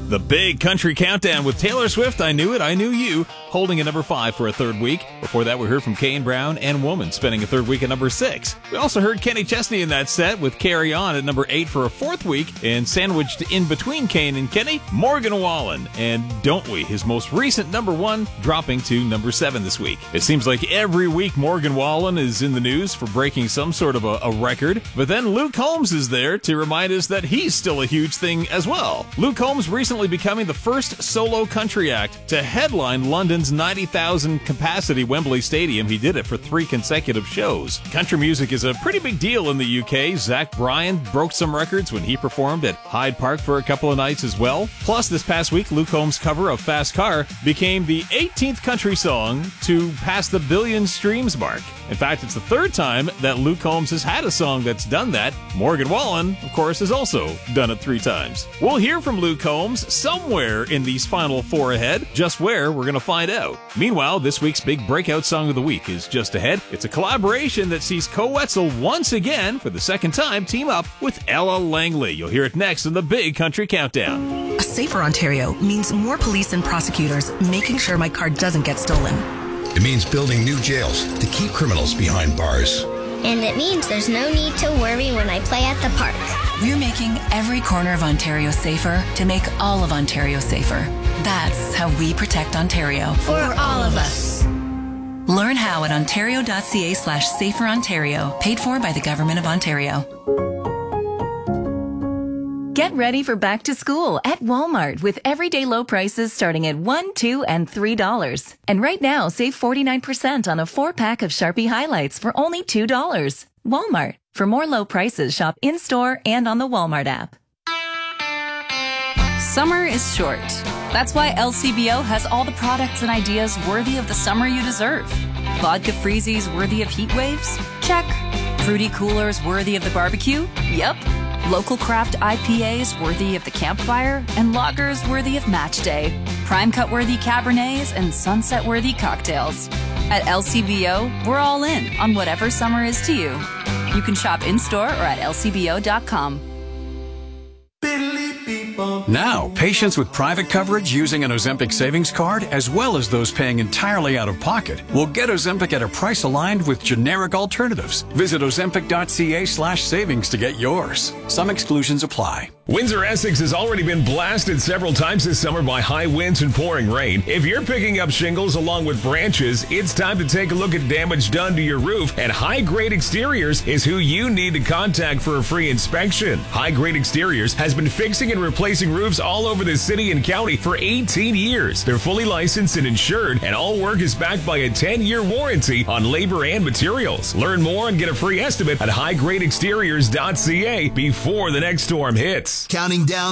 The Big Country Countdown with Taylor Swift, I Knew It, I Knew You, holding at number 5 for a third week. Before that, we heard from Kane Brown and Woman, spending a third week at number 6. We also heard Kenny Chesney in that set with Carry On at number 8 for a fourth week. And sandwiched in between Kane and Kenny, Morgan Wallen and Don't We, his most recent number 1, dropping to number 7 this week. It seems like every week Morgan Wallen is in the news for breaking some sort of a record. But then Luke Combs is there to remind us that he's still a huge thing as well. Luke Combs recently becoming the first solo country act to headline London's 90,000 capacity Wembley Stadium. He did it for 3 consecutive shows. Country music is a pretty big deal in the UK. Zach Bryan broke some records when he performed at Hyde Park for a couple of nights as well. Plus, this past week, Luke Combs' cover of Fast Car became the 18th country song to pass the 1 billion streams mark. In fact, it's the 3rd time that Luke Combs has had a song that's done that. Morgan Wallen, of course, has also done it 3 times. We'll hear from Luke Combs somewhere in these final 4 ahead. Just where, we're going to find out. Meanwhile, this week's big breakout song of the week is just ahead. It's a collaboration that sees Co Wetzel once again, for the 2nd time, team up with Ella Langley. You'll hear it next in the Big Country Countdown. A safer Ontario means more police and prosecutors making sure my car doesn't get stolen. It means building new jails to keep criminals behind bars. And it means there's no need to worry when I play at the park. We're making every corner of Ontario safer to make all of Ontario safer. That's how we protect Ontario. For all of us. Learn how at ontario.ca/saferontario, paid for by the Government of Ontario. Get ready for back to school at Walmart with everyday low prices starting at $1, $2, and $3. And right now, save 49% on a 4-pack of Sharpie highlights for only $2. Walmart. For more low prices, shop in-store and on the Walmart app. Summer is short. That's why LCBO has all the products and ideas worthy of the summer you deserve. Vodka freezies worthy of heat waves? Check. Fruity coolers worthy of the barbecue? Yep. Local craft IPAs worthy of the campfire, and lagers worthy of match day. Prime cut worthy Cabernets and sunset worthy cocktails. At LCBO, we're all in on whatever summer is to you. You can shop in-store or at lcbo.com. Now, patients with private coverage using an Ozempic savings card, as well as those paying entirely out of pocket, will get Ozempic at a price aligned with generic alternatives. Visit ozempic.ca/savings to get yours. Some exclusions apply. Windsor, Essex has already been blasted several times this summer by high winds and pouring rain. If you're picking up shingles along with branches, it's time to take a look at damage done to your roof, and High Grade Exteriors is who you need to contact for a free inspection. High Grade Exteriors has been fixing and replacing roofs all over the city and county for 18 years. They're fully licensed and insured, and all work is backed by a 10-year warranty on labor and materials. Learn more and get a free estimate at highgradeexteriors.ca before the next storm hits. Counting down